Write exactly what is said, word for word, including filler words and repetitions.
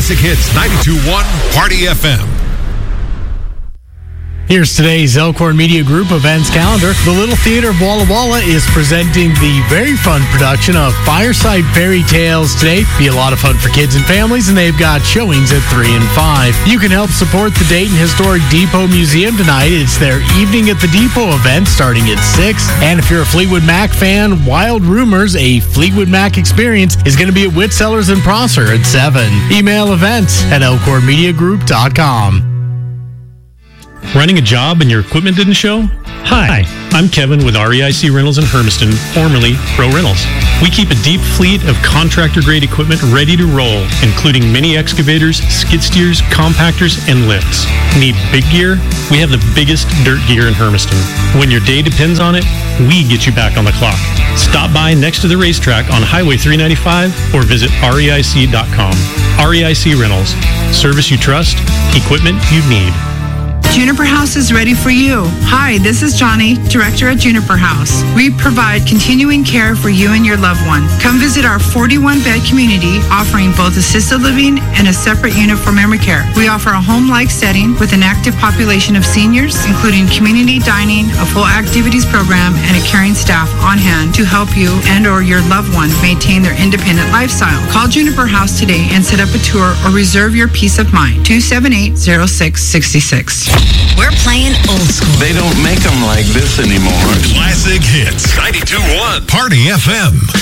Classic Hits ninety-two point one Party F M. Here's today's Elkhorn Media Group events calendar. The Little Theater of Walla Walla is presenting the very fun production of Fireside Fairy Tales today. Be a lot of fun for kids and families, and they've got showings at three and five. You can help support the Dayton Historic Depot Museum tonight. It's their Evening at the Depot event starting at six. And if you're a Fleetwood Mac fan, Wild Rumors, a Fleetwood Mac experience, is going to be at Witt Cellars and Prosser at seven. Email events at elkhorn media group dot com. Running a job and your equipment didn't show? Hi, I'm Kevin with R E I C Rentals in Hermiston, formerly Pro Rentals. We keep a deep fleet of contractor-grade equipment ready to roll, including mini excavators, skid steers, compactors, and lifts. Need big gear? We have the biggest dirt gear in Hermiston. When your day depends on it, we get you back on the clock. Stop by next to the racetrack on Highway three ninety-five or visit R E I C dot com. R E I C Rentals. Service you trust, equipment you need. Juniper House is ready for you. Hi, this is Johnny, Director at Juniper House. We provide continuing care for you and your loved one. Come visit our forty-one bed community, offering both assisted living and a separate unit for memory care. We offer a home-like setting with an active population of seniors, including community dining, a full activities program, and a caring staff on hand to help you and or your loved one maintain their independent lifestyle. Call Juniper House today and set up a tour or reserve your peace of mind. two seven eight, zero six six six. We're playing old school. They don't make them like this anymore. Classic Hits ninety-two point one Party F M.